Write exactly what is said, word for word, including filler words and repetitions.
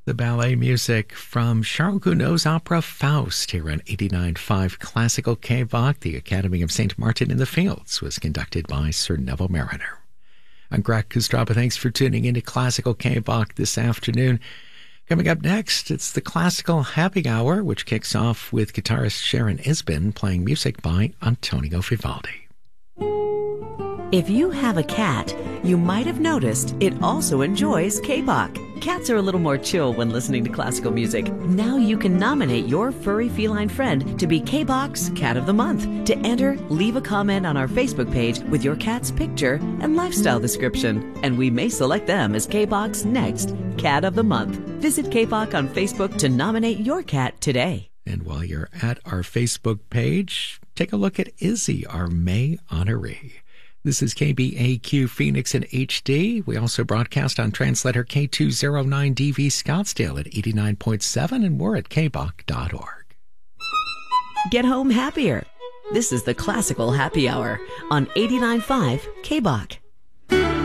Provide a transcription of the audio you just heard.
The ballet music from Charles Gounod's opera Faust here on eighty-nine point five Classical K V O C. The Academy of Saint Martin in the Fields was conducted by Sir Neville Mariner. I'm Greg Kostraba. Thanks for tuning into Classical K V O C this afternoon. Coming up next, it's the Classical Happy Hour, which kicks off with guitarist Sharon Isbin playing music by Antonio Vivaldi. If you have a cat, you might have noticed it also enjoys K B O C. Cats are a little more chill when listening to classical music. Now you can nominate your furry feline friend to be K B O C's Cat of the Month. To enter, leave a comment on our Facebook page with your cat's picture and lifestyle description, and we may select them as K B O C's next Cat of the Month. Visit K B O C on Facebook to nominate your cat today. And while you're at our Facebook page, take a look at Izzy, our May honoree. This is K B A Q Phoenix in H D. We also broadcast on translator K two oh nine D V Scottsdale at eighty-nine point seven, and we're at K B O C dot org. Get home happier. This is the Classical Happy Hour on eighty-nine point five K B O C.